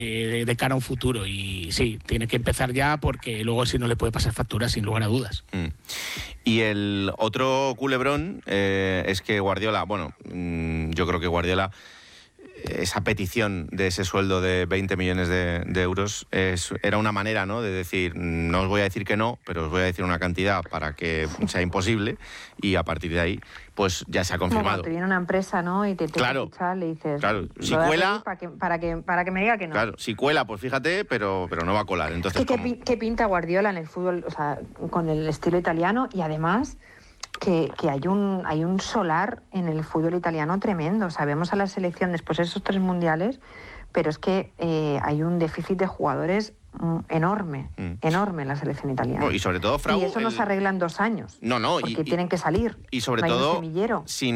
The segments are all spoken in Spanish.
de cara a un futuro. Y sí, tiene que empezar ya porque luego si no le puede pasar factura sin lugar a dudas. Y el otro culebrón es que Guardiola, yo creo que Guardiola, esa petición de ese sueldo de 20 millones de euros era una manera, ¿no?, de decir, no os voy a decir que no, pero os voy a decir una cantidad para que sea imposible, y a partir de ahí pues ya se ha confirmado. Como te viene una empresa, ¿no?, y te ficha, le dices, claro, si cuela, para que me diga que no. Claro, si cuela, pues fíjate, pero no va a colar. Entonces, ¿Qué pinta Guardiola en el fútbol, o sea, con el estilo italiano? Y además que hay un solar en el fútbol italiano tremendo. Sabemos a la selección después de esos 3 mundiales, pero es que hay un déficit de jugadores enorme en la selección italiana. Y sobre todo, Frau, y eso no se arregla en 2 años. Porque tienen que salir. Y sobre todo, sin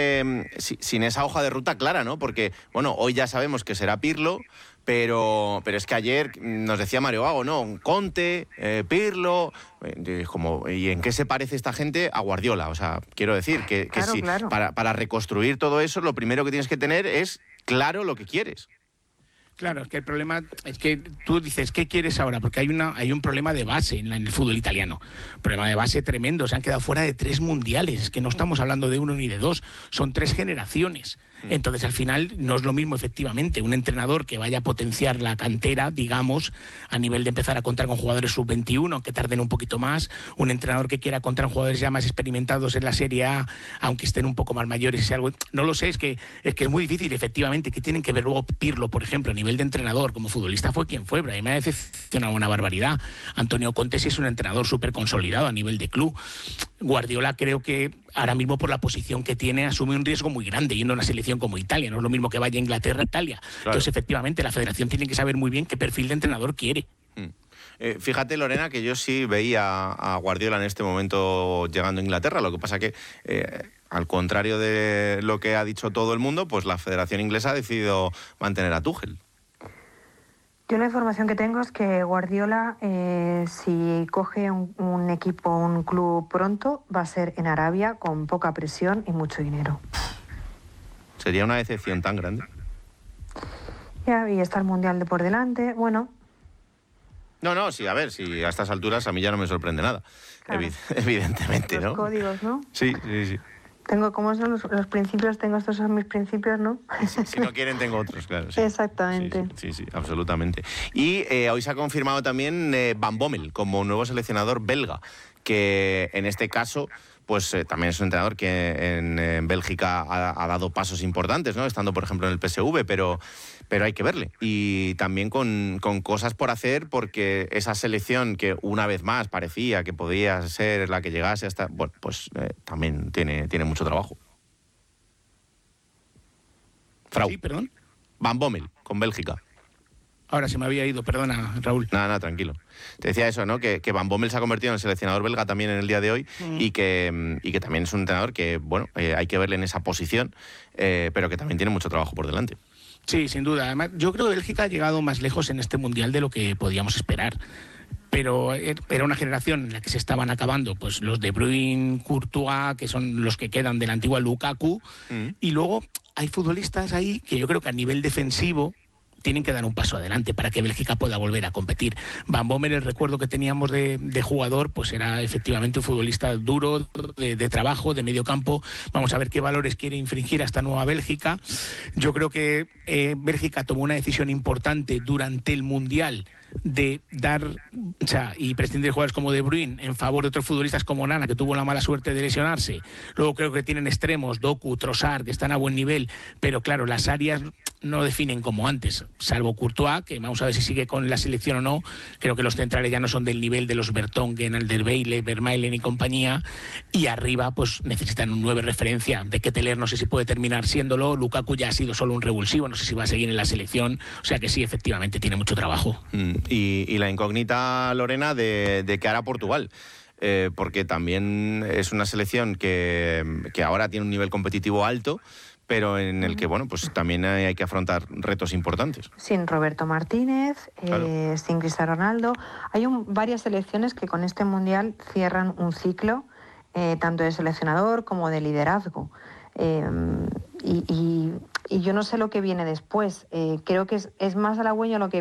esa hoja de ruta clara, ¿no? Porque, hoy ya sabemos que será Pirlo, pero es que ayer nos decía Mario Vago, ¿no? Conte, Pirlo, ¿y en qué se parece esta gente a Guardiola? O sea, quiero decir que claro. Para reconstruir todo eso, lo primero que tienes que tener es claro lo que quieres. Claro, es que el problema es que tú dices, ¿qué quieres ahora? Porque hay un problema de base en el fútbol italiano. Un problema de base tremendo. Se han quedado fuera de 3 mundiales. Es que no estamos hablando de 1 ni de 2. Son 3 generaciones. Entonces, al final, no es lo mismo, efectivamente, un entrenador que vaya a potenciar la cantera, digamos, a nivel de empezar a contar con jugadores sub-21, que tarden un poquito más, un entrenador que quiera contar con jugadores ya más experimentados en la Serie A, aunque estén un poco más mayores, algo, no lo sé, es que es muy difícil, efectivamente, que tienen que ver luego Pirlo, por ejemplo, a nivel de entrenador, como futbolista fue quien fue, pero a mí me ha decepcionado una barbaridad. Antonio Conte sí es un entrenador súper consolidado a nivel de club. Guardiola creo que ahora mismo por la posición que tiene asume un riesgo muy grande yendo a una selección como Italia, no es lo mismo que vaya a Inglaterra a Italia. Claro. Entonces efectivamente la federación tiene que saber muy bien qué perfil de entrenador quiere. Fíjate, Lorena, que yo sí veía a Guardiola en este momento llegando a Inglaterra, lo que pasa que al contrario de lo que ha dicho todo el mundo, pues la federación inglesa ha decidido mantener a Tuchel. Yo la información que tengo es que Guardiola, si coge un equipo, un club pronto, va a ser en Arabia con poca presión y mucho dinero. ¿Sería una decepción tan grande? Ya, y está el Mundial de por delante, bueno. No, sí, a ver, si a estas alturas a mí ya no me sorprende nada. Claro. Evidentemente, ¿no? Los códigos, ¿no? Sí. ¿Cómo son los principios? Estos son mis principios, ¿no? Si no quieren, tengo otros, claro. Sí. Exactamente. Sí, absolutamente. Y hoy se ha confirmado también Van Bommel como nuevo seleccionador belga, que en este caso pues también es un entrenador que en Bélgica ha dado pasos importantes, ¿no? Estando, por ejemplo, en el PSV, pero hay que verle. Y también con cosas por hacer, porque esa selección que una vez más parecía que podía ser la que llegase hasta... Bueno, pues también tiene mucho trabajo. Frau. Sí, perdón. Van Bommel, con Bélgica. Ahora se me había ido, perdona, Raúl. Nada, tranquilo. Te decía eso, ¿no? Que Van Bommel se ha convertido en seleccionador belga también en el día de hoy y que también es un entrenador que, hay que verle en esa posición, pero que también tiene mucho trabajo por delante. Sí, sin duda. Además, yo creo que Bélgica ha llegado más lejos en este Mundial de lo que podíamos esperar. Pero era una generación en la que se estaban acabando pues los De Bruyne, Courtois, que son los que quedan de la antigua Lukaku, y luego hay futbolistas ahí que yo creo que a nivel defensivo tienen que dar un paso adelante para que Bélgica pueda volver a competir. Van Bommel, el recuerdo que teníamos de jugador, pues era efectivamente un futbolista duro, de trabajo, de medio campo. Vamos a ver qué valores quiere infringir a esta nueva Bélgica. Yo creo que Bélgica tomó una decisión importante durante el Mundial de dar y prescindir de jugadores como De Bruyne en favor de otros futbolistas como Nana, que tuvo la mala suerte de lesionarse. Luego creo que tienen extremos, Doku, Trossard, que están a buen nivel, pero claro, las áreas no definen como antes, salvo Courtois, que vamos a ver si sigue con la selección o no. Creo que los centrales ya no son del nivel de los Vertonghen, Alderweireld, Vermaelen y compañía, y arriba pues necesitan un 9 referencia. De Ketelaere no sé si puede terminar siéndolo, Lukaku ya ha sido solo un revulsivo, no sé si va a seguir en la selección, o sea que sí, efectivamente tiene mucho trabajo. Y la incógnita, Lorena, de qué hará Portugal. Porque también es una selección que ahora tiene un nivel competitivo alto, pero en el que, pues también hay que afrontar retos importantes. Sin Roberto Martínez, claro. Sin Cristiano Ronaldo. Hay varias selecciones que con este Mundial cierran un ciclo, tanto de seleccionador como de liderazgo. Y yo no sé lo que viene después. Creo que es más halagüeño lo que